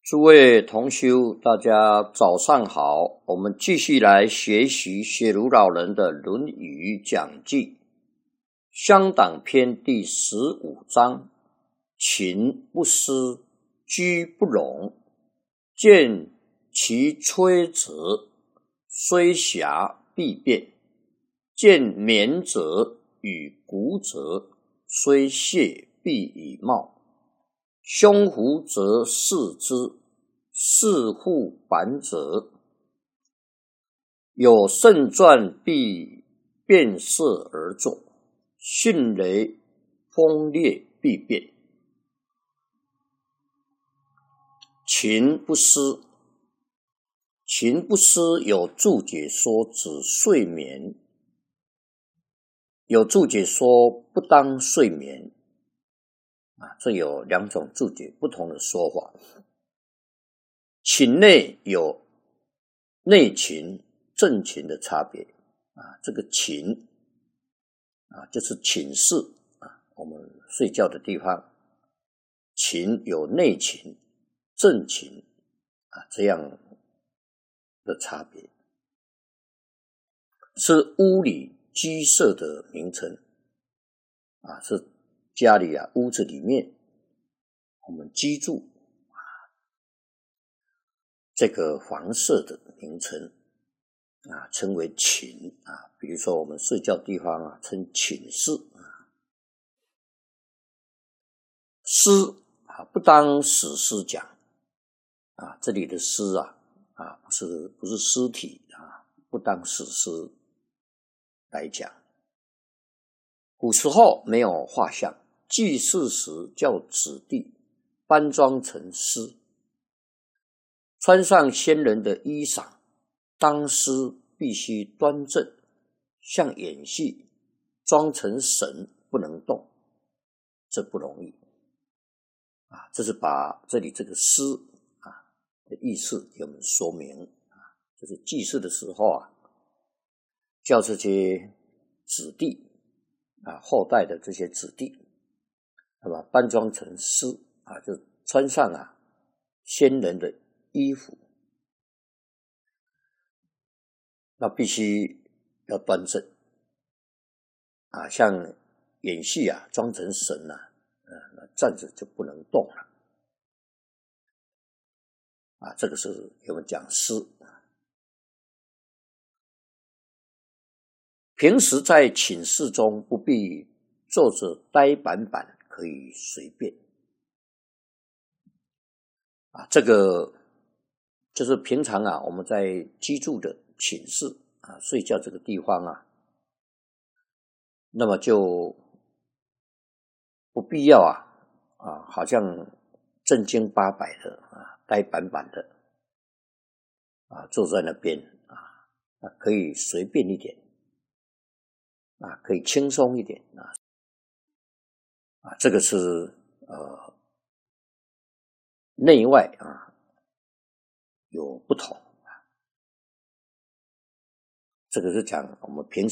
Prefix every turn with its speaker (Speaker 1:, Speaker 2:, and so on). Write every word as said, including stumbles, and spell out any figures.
Speaker 1: 诸位同修，大家早上好。我们继续来学习雪如老人的《论语》讲记，乡党篇第十五章：禽不思，居不容。见其摧折，虽瑕必变；见绵折与骨折，虽泄必以貌。胸狐则视之，视乎板者，有胜传必变色而作，迅雷风烈必变。禽不思，禽不思有注解说指睡眠，有注解说不当睡眠。啊，这有两种注解不同的说法。寝内有内寝、正寝的差别啊。这个寝啊，就是寝室啊，我们睡觉的地方。寝有内寝、正寝啊这样的差别，是屋里居舍的名称啊，是家里啊，屋子里面我们居住啊，这个房舍的名称啊，称为寝啊。比如说我们睡觉地方啊，称寝室啊。尸啊，不当死尸讲啊，这里的尸啊啊，不是不是尸体啊，不当死尸来讲。古时候没有画像，祭祀时叫子弟搬装成尸，穿上先人的衣裳，当尸必须端正，像演戏，装成神不能动，这不容易啊。这是把这里这个尸啊的意思给我们说明啊，就是祭祀的时候啊，叫这些子弟啊，后代的这些子弟，那么搬装成尸啊，就穿上啊先人的衣服，那必须要端正啊，像演戏啊，装成神啊，呃，那站着就不能动了啊。这个是我们讲尸。平时在寝室中不必坐着呆板板，可以随便啊。这个就是平常啊，我们在居住的寝室啊，睡觉这个地方啊，那么就不必要啊啊，好像正经八百的啊，呆板板的啊，坐在那边啊，啊可以随便一点啊，可以轻松一点啊啊，这个是呃内外啊有不同。这个是讲我们平